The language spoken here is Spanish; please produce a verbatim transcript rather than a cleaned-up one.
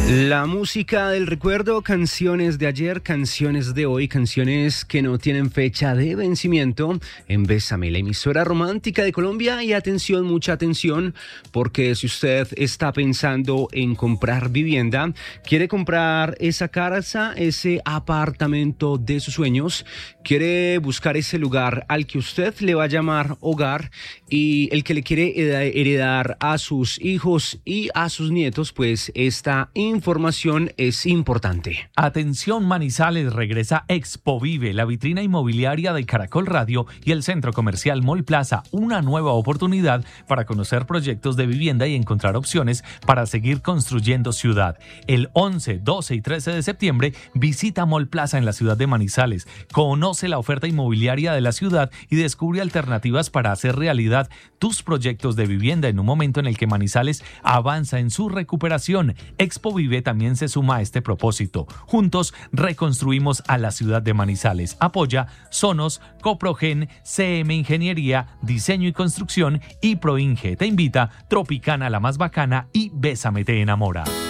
La música del recuerdo, canciones de ayer, canciones de hoy, canciones que no tienen fecha de vencimiento en Bésame, la emisora romántica de Colombia. Y atención, mucha atención, porque si usted está pensando en comprar vivienda, quiere comprar esa casa, ese apartamento de sus sueños, quiere buscar ese lugar al que usted le va a llamar hogar y el que le quiere heredar a sus hijos y a sus nietos, pues esta información es importante. Atención Manizales, regresa Expo Vive, la vitrina inmobiliaria de Caracol Radio y el centro comercial Mall Plaza, una nueva oportunidad para conocer proyectos de vivienda y encontrar opciones para seguir construyendo ciudad. El once, doce y trece de septiembre visita Mall Plaza en la ciudad de Manizales, conoce la oferta inmobiliaria de la ciudad y descubre alternativas para hacer realidad tus proyectos de vivienda en un momento en el que Manizales avanza en su recuperación. Expo Vive también se suma a este propósito. Juntos reconstruimos a la ciudad de Manizales. Apoya Sonos, Coprogen, C M Ingeniería, Diseño y Construcción y Proinge. Te invita Tropicana, la más bacana y Bésame te enamora.